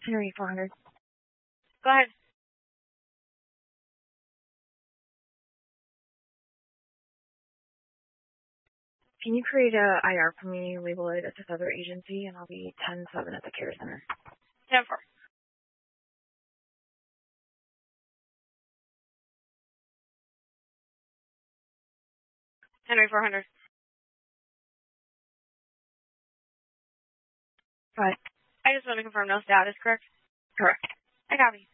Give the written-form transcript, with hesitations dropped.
Henry 400. Go ahead. Can you create a IR for me, label it as a other agency, and I'll be 10-7 at the care center. 10-4. Henry 400. Right. I just want to confirm no status, correct? Correct. I copy.